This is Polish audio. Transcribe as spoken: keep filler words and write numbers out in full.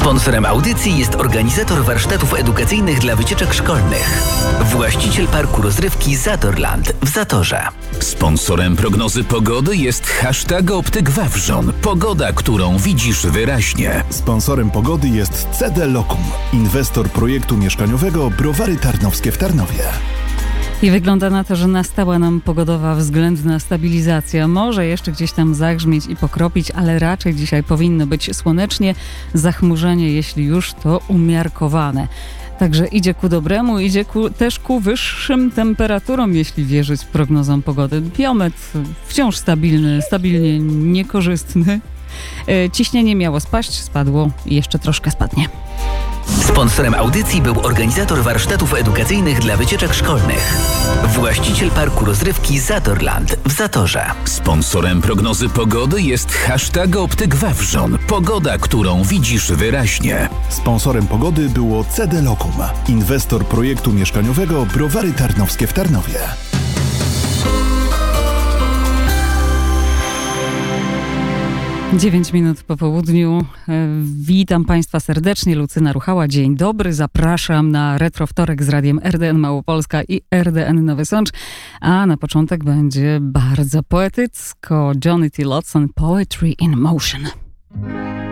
Sponsorem audycji jest organizator warsztatów edukacyjnych dla wycieczek szkolnych. Właściciel parku rozrywki Zatorland w Zatorze. Sponsorem prognozy pogody jest hashtag Optyk Wawrzon. Pogoda, którą widzisz wyraźnie. Sponsorem pogody jest C D Lokum, inwestor projektu mieszkaniowego Browary Tarnowskie w Tarnowie. I wygląda na to, że nastała nam pogodowa względna stabilizacja. Może jeszcze gdzieś tam zagrzmieć i pokropić, ale raczej dzisiaj powinno być słonecznie. Zachmurzenie, jeśli już, to umiarkowane. Także idzie ku dobremu, idzie ku, też ku wyższym temperaturom, jeśli wierzyć prognozom pogody. Biometr wciąż stabilny, stabilnie niekorzystny. Ciśnienie miało spaść, spadło i jeszcze troszkę spadnie. Sponsorem audycji był organizator warsztatów edukacyjnych dla wycieczek szkolnych. Właściciel parku rozrywki Zatorland w Zatorze. Sponsorem prognozy pogody jest hashtag Optyk Wawrzon. Pogoda, którą widzisz wyraźnie. Sponsorem pogody było C D Lokum, inwestor projektu mieszkaniowego Browary Tarnowskie w Tarnowie. dziewięć minut po południu. Witam Państwa serdecznie. Lucyna Ruchała. Dzień dobry. Zapraszam na Retro Wtorek z radiem R D N Małopolska i R D N Nowy Sącz. A na początek będzie bardzo poetycko. Johnny T. Lawson, Poetry in Motion.